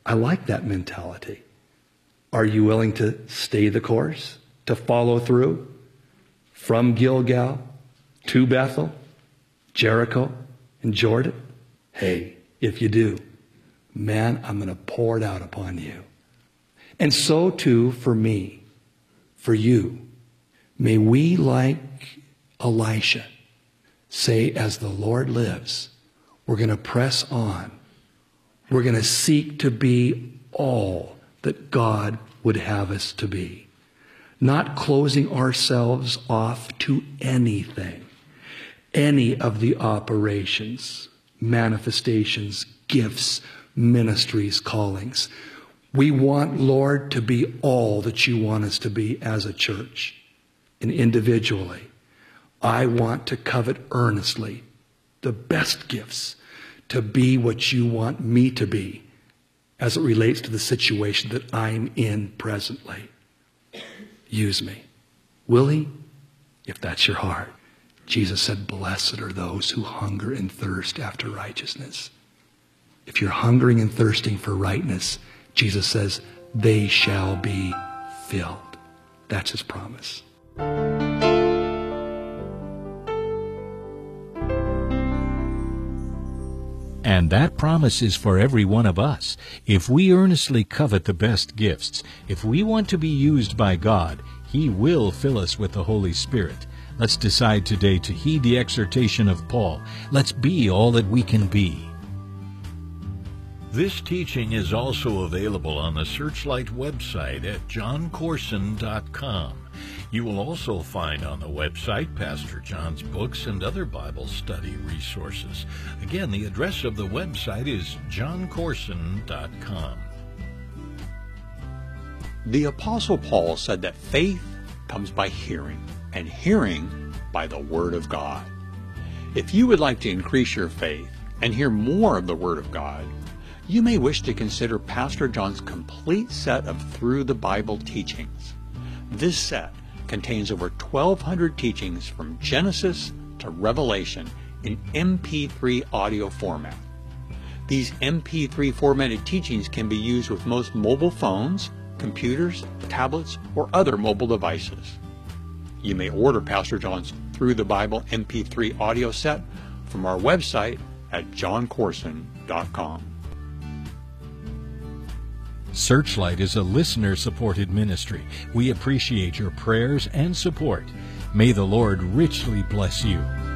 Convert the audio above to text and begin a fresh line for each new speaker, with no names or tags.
I like that mentality. Are you willing to stay the course, to follow through from Gilgal to Bethel, Jericho, and Jordan? Hey, if you do, man, I'm going to pour it out upon you. And so too for me, for you. May we, like Elisha, say, as the Lord lives, we're going to press on. We're going to seek to be all that God would have us to be. Not closing ourselves off to anything, any of the operations, manifestations, gifts, ministries, callings. We want, Lord, to be all that you want us to be as a church and individually. I want to covet earnestly the best gifts to be what you want me to be as it relates to the situation that I'm in presently. Use me. Will he? If that's your heart. Jesus said, blessed are those who hunger and thirst after righteousness. If you're hungering and thirsting for rightness, Jesus says, they shall be filled. That's his promise.
And that promise is for every one of us. If we earnestly covet the best gifts, if we want to be used by God, he will fill us with the Holy Spirit. Let's decide today to heed the exhortation of Paul. Let's be all that we can be.
This teaching is also available on the Searchlight website at johncorson.com. You will also find on the website Pastor John's books and other Bible study resources. Again, the address of the website is johncorson.com.
The Apostle Paul said that faith comes by hearing, and hearing by the Word of God. If you would like to increase your faith and hear more of the Word of God, you may wish to consider Pastor John's complete set of Through the Bible teachings. This set contains over 1,200 teachings from Genesis to Revelation in MP3 audio format. These MP3 formatted teachings can be used with most mobile phones, computers, tablets, or other mobile devices. You may order Pastor John's Through the Bible MP3 audio set from our website at johncorson.com.
Searchlight is a listener-supported ministry. We appreciate your prayers and support. May the Lord richly bless you.